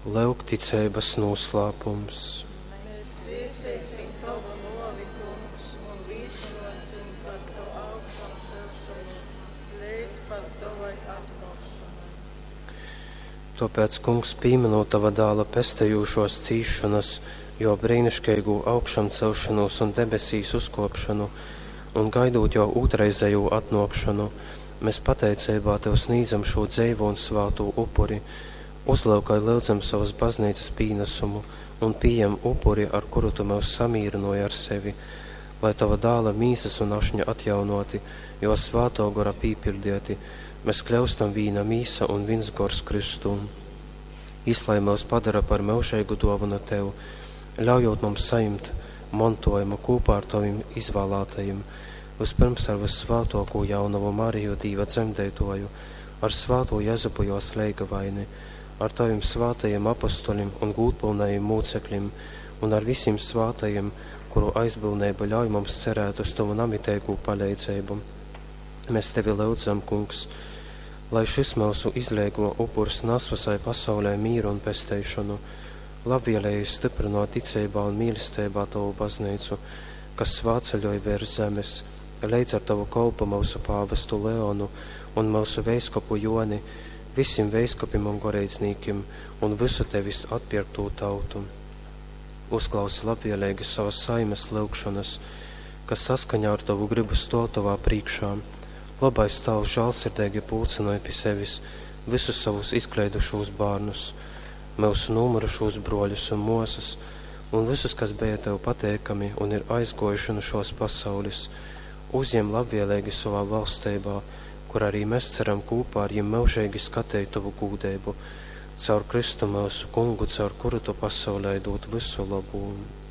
Lūk ticības noslēpums. Mēs viestīsim tavu novitumus un līdzinosim par to augšanu celšanu, līdz par tavai atnākšanai. Tāpēc, kungs, pieminot tava dāla pestējūšos cīšanas, jo brīnišķīgu augšanu celšanos un debesīs uzkopšanu, un gaidot jau otrreizējo atnākšanu, mēs pateicībā tev sniedzam šo dzīvo un svāto upuri, uzlaukai lūdzam savas baznīcas pīnesumu un pieejam upuri, ar kuru tu mūs samīrinoji ar sevi, lai tava dāla mīsas un ašņa atjaunoti, jo svāto gora pīpildieti, mēs kļaustam vīna mīsa un viens gors Kristūm. Izlai mūs padara par mūžīgu dāvanu tev, ļaujot mums saimt mantojumu kopā ar taviem izvēlētajiem, vispirms ar vissvātoko jaunavu Mariju Dīva dzemdētoju, ar svāto Jezupu jos leigavaini, ar taviem svātajiem apostolim un gūtpilnajiem mūcekļiem un ar visiem svātajiem, kuru aizbildnība ļauj mums cerēt uz tavu namitēgu palīdzību. Mēs tevi lūdzam, kungs, lai šis mūsu izliego upurs nes visai pasaulē mīru un pestēšanu, labvēlēji stiprinot ticībā un mīlestībā tavu baznīcu, kas svāceļoja virs zemes, leidz ar tavu kalpu mūsu pāvestu Leonu un mūsu veiskopu Joni, visiem veiskopim un gorēdzniekiem un visu tevis atpirkto tautu. Uzklausi labvēlīgi savas saimes lūgšanas, kas saskaņā ar tavu gribu stāv tavā priekšā. Labais tavs žēlsirdīgi pulcināja pie sevis visus savus izkleidušos bērnus, mūsu numurušos broļus un mosas, un visus, kas bija tev pateikami un ir aizgojuši no šos pasaules, uzņem labvēlīgi savā valstībā, kur arī mēs ceram kopā ar jiem mūžīgi skatīt tavu gūdību, caur Kristu mūsu kungu, caur kuru tu pasaulē dot visu labumu.